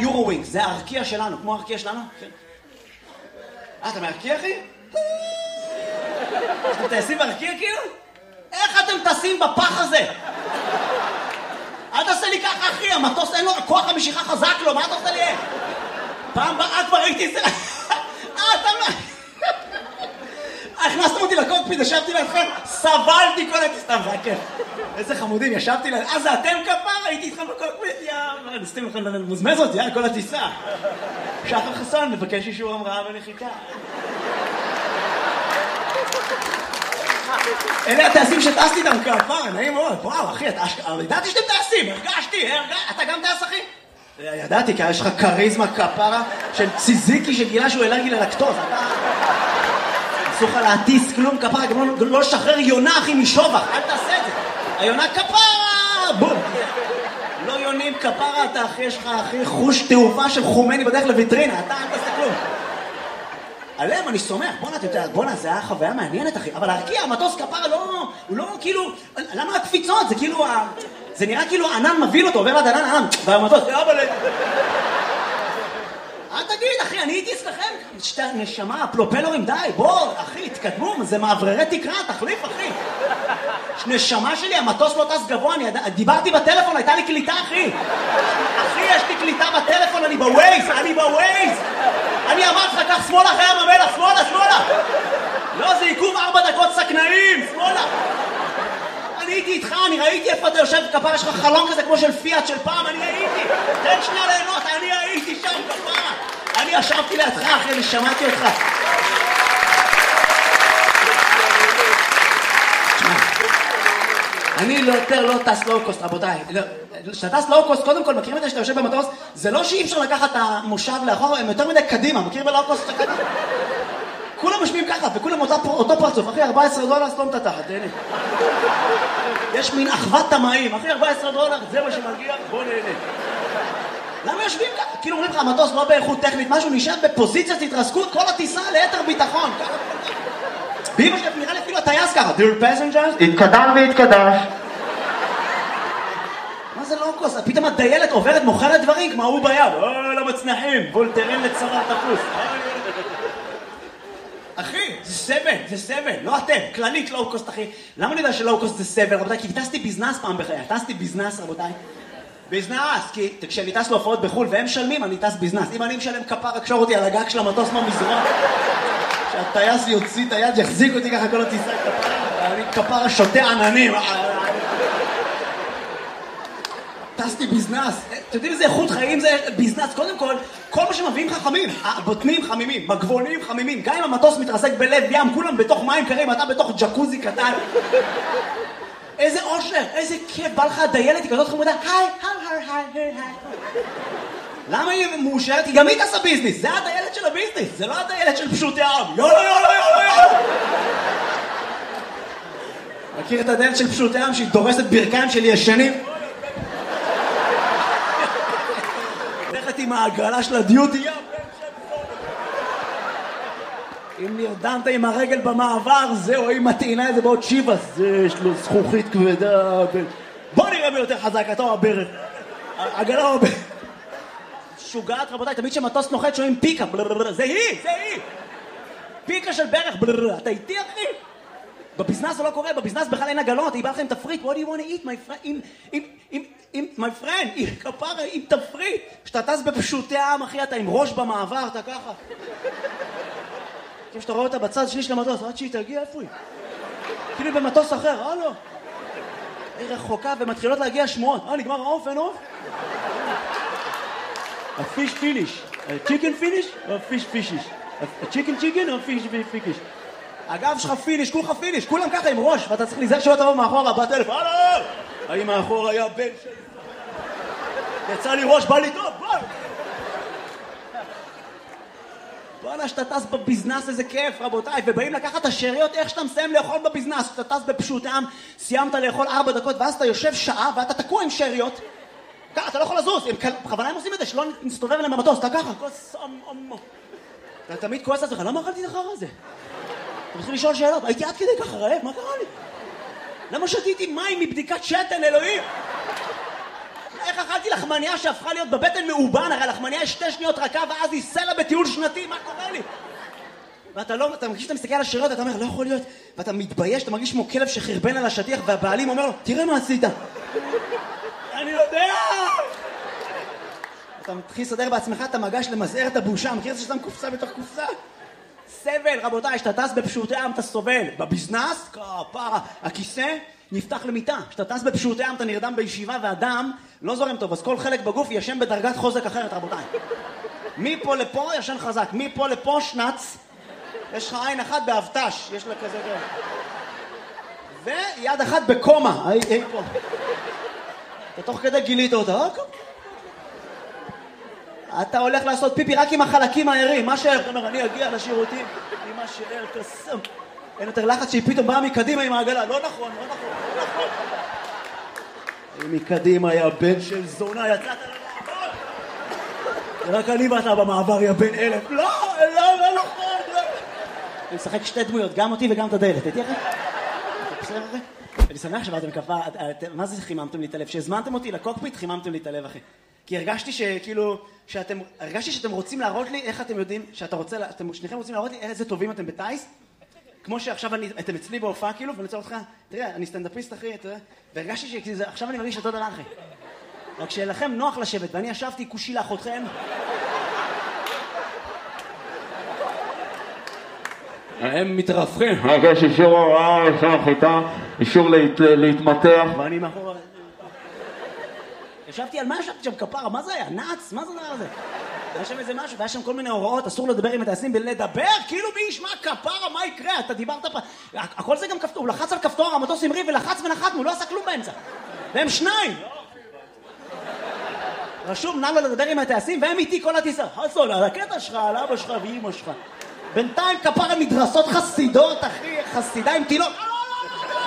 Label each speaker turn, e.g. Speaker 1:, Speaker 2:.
Speaker 1: היורו-ווינגס, זה הארקיע שלנו, כמו הארקיע שלנו. אתה מארקיע, אחי? אתם טייסים בארקיע כאילו? איך אתם טסים בפח הזה? אל תעשה לי ככה, אחי, המטוס אין לו כוח המשיכה חזק לו, מה אתה עושה לי? פעם באה כבר ראיתי את זה. הכנסתם אותי לקוקפיט, ישבתי לידכם, סבלתי כל הטיסה, זה הכיף. איזה חמודים, ישבתי לידכם, זה אתם כפר, הייתי איתכם בקוקפיט, נסתים לכם מוזמזות, כל הטיסה. שחר חסון, מבקש אישור המראה בנחיתה. אלה הטייסים שטסתי איתם כפר, נעים מאוד, וואו אחי, ידעתי שאתם טייסים, הרגשתי, אתה גם טייס אחי? ידעתי, כי יש לך קריזמה כפרה של ציזיקי שגילה שהוא אלרגי ללקטוז, אתה... אסור לך להטיס כלום כפרה, גם לא לשחרר יונה אחי משובח, אל תעשה את זה. היונה כפרה, בום. לא יונים כפרה, אתה אחי, יש לך אחי חוש תעופה של חומני בדרך לויטרינה, אתה אל תעשה כלום. עליהם אני סומך, בונה, אתה יודע, בונה, זה היה חוויה מעניינת אחי, אבל להרקיע, המטוס כפרה לא, הוא לא כאילו, למה הקפיצות? זה כאילו, זה נראה כאילו הענן מבין אותו, עובר עד הענן, והמטוס, אל תגיד, אחי, אני הייתי אצלכם, נשמה, פלופלורים, די, בוא, אחי, תקדמו, זה מעבררי תקרה, תחליף, אחי. נשמה שלי, המטוס לא טס גבוה, דיברתי בטלפון, הייתה לי קליטה, אחי. אחי, יש לי קליטה בטלפון, אני בווייז. אני אמרתי לך, כך שמאלה אחרי ים המלח, שמאלה. לא, זה עיכוב 4 דקות סכנאים, שמאלה. אני הייתי איתך, אני ראיתי איפה אתה יושב כפרה, יש לך חלום כזה כמו של פיאט של פעם, אני הייתי. תן שנייה ליהנות, אני הייתי שם כפרה. אני ישבתי לידך אחי, אני שמעתי אותך. אני יותר לא טס לואו-קוסט, רבותיי. כשאתה טס לואו-קוסט, קודם כל, מכירים את זה שאתה יושב במטוס, זה לא שאי אפשר לקחת את המושב לאחור, הם יותר מדי קדימה, מכירים בלואו-קוסט את הקדימה? כולם משמיעים ככה, וכולם אותו פרצוף, אחי, $14, סתום את התחת, תהנה. יש מין אחוות תמאים, אחי, $14, זה מה שמגיע, בוא נהנה. למה יושבים ככה? כאילו אומרים לך, המטוס לא באיכות טכנית, משהו נשאר בפוזיציית התרסקות, כל הטיסה ליתר ביטחון. באמא שלי נראה לי אפילו הטייס ככה, Dear passengers, התקדם והתקדש. מה זה לואו-קוסט? פתאום הדיילת עוברת, מוכרת דברים, כמו הוא ביד. לא מצנחים, וולטרין לצוואר תפוס. אחי, זה סבל, לא אתם, כללית לואו-קוסט, אחי. למה אני יודע שלואו-קוסט זה סבל, רבותיי? כי טסתי ביזנס פעם בחיי, טסתי ביזנס, רבותיי. ביזנס, כי כשאני טס להופעות בחול והם משלמים, אני טס ביזנס. אם אני משלם כפר, אקשור אותי על הגג של המטוס מהמזרון. שהטייס יוציא את היד, יחזיק אותי ככה כל הטיסה כפרה. אני כפרה שותה עננים. טסתי ביזנס. אתם יודעים איזה איכות חיים זה ביזנס? קודם כל מה שמביאים חכמים. הבוטנים חמימים, מגבונים חמימים. גם אם המטוס מתרסק בלב ים, כולם בתוך מים קרים, אתה בתוך ג'קוזי קטן. איזה אושר, איזה כיף, בא לך הדיילת, היא כזאת חמודה, היי. למה היא מאושרת? היא גם היא תעשה ביזנס, זה הדיילת של הביזנס, זה לא הדיילת של פשוטי העם, יאללה. מכיר את הדיילת של פשוטי העם שהיא דורסת ברכיים של ישנים? הולכת עם העגלה של הדיוטי ים. אם נרדמת עם הרגל במעבר, זהו, אם מטעינה את זה בעוד שיבס, זה יש לו זכוכית כבדה. בוא נראה מי יותר חזק, אתה או הברך. עגלה או הברך. שוגעת, רבותיי, תמיד שמטוס נוחת שומעים פיקה, זה היא. פיקה של ברך, אתה איתי אחי? בביזנס זה לא קורה, בביזנס בכלל אין עגלות, היא באה לכם תפריט, what do you want to eat, my friend, כפרה, עם תפריט. כשאתה טס בפשוטי העם, אחי, אתה עם ראש במעבר, אתה ככה. אם שאתה רואה אותה בצד שני של המטוס, עד שהיא תגיע, איפה היא? כאילו במטוס אחר, לא. היא רחוקה ומתחילות להגיע שמועות. נגמר העוף, אין עוף? הפיש פיניש. צ'יקן פיניש או פיש פישיש? הצ'יקן או פיש פיקיש? הגב שלך פיניש, כולך פיניש, כולם ככה עם ראש, ואתה צריך להיזהר שלא תבוא מאחורה, בטלפון, האם מאחור היה בן שלי? יצא לי ראש, בא לי טוב, בוא! בואנה, שאתה טס בביזנס, איזה כיף, רבותיי, ובאים לקחת את השאריות, איך שאתה מסיים לאכול בביזנס, שאתה טס בפשוט העם, סיימת לאכול 4 דקות, ואז אתה יושב שעה, ואתה תקוע עם שאריות, ככה, אתה לא יכול לזוז, בכוונה הם עושים את זה, שלא נסתובב אליהם במטוס, אתה ככה, כוס, אתה תמיד כועס על זה, למה אכלתי את החרא הזה? אתה מתחיל לשאול שאלות, הייתי עד כדי ככה רעב, מה קרה לי? למה שתיתי מים מבדיקת שתן, אלוהים? איך אכלתי לחמניה שהפכה להיות בבטן מאובן? הרי לחמניה יש 2 שניות רכה ואז היא סלע בטיול שנתי, מה קורה לי? ואתה לא, אתה מרגיש שאתה מסתכל על השאריות, אתה אומר, לא יכול להיות, ואתה מתבייש, אתה מרגיש כמו כלב שחרבן על השטיח, והבעלים אומר לו, תראה מה עשית. אני יודע! אתה מתחיל לסדר בעצמך את המגש למזער את הבושה, מכיר את זה שאתה קופסה בתוך קופסה? סבל, רבותיי, שאתה טס בפשוטי עם אתה סובל. בביזנס, כפרה, הכיסא נפתח למיטה. שאתה טס בפשוטי עם אתה נרדם בישיבה והדם לא זורם טוב, אז כל חלק בגוף ישן בדרגת חוזק אחרת, רבותיי. מפה לפה ישן חזק, מפה לפה שנץ. יש לך עין אחת באבטש, יש לה כזה גר. ויד אחת בקומה, היי פה. אתה תוך כדי גילית אותה, אתה הולך לעשות פיפי רק עם החלקים הערים, מה שאר, אתה אומר, אני אגיע לשירותים עם מה שאר, קסם. אין יותר לחץ שהיא פתאום באה מקדימה עם העגלה, לא נכון, לא נכון, לא נכון. מקדימה היה בן של זונה, יצאת למעבר. רק אני ואתה במעבר, יא בן 1000. לא, לא, לא נכון, לא. אני משחק 2 דמויות, גם אותי וגם את הדלת, הייתי אחרי? בסדר אחרי? אני שמח שבאתם כפה, מה זה חיממתם לי את הלב? שהזמנתם אותי לקוקפיט, חיממתם לי את הלב אחרי. כי הרגשתי שאתם רוצים להראות לי איך אתם יודעים, אתם שניכם רוצים להראות לי איזה טובים אתם בטייס, כמו שעכשיו אתם אצלי בהופעה כאילו, ואני רוצה אותך, תראה, אני סטנדאפיסט אחי, והרגשתי שעכשיו אני מרגיש אותו דבר אחי. רק שלכם נוח לשבת, ואני ישבתי כושי לאחותכם. הם מתרפכים.
Speaker 2: יש אישור הוראה, אישור חיטה, אישור להתמתח.
Speaker 1: ואני מאחור... ישבתי על מה ישבתי שם כפרה? מה זה היה? נאץ? מה זה הדבר הזה? היה שם איזה משהו, והיה שם כל מיני הוראות, אסור לדבר עם הטייסים ולדבר, כאילו מי ישמע כפרה, מה יקרה? אתה דיברת פה... הכל זה גם כפתור, הוא לחץ על כפתור, המטוס המריא ולחץ ונחתנו, הוא לא עשה כלום באמצע. והם 2! רשום, נע לו לדבר עם הטייסים, והם איתי כל הטיסה. חסון, על הקטע שלך, על אבא שלך ואמא שלך. בינתיים כפרה מדרסות חסידות, אחי, חסידה עם תילות.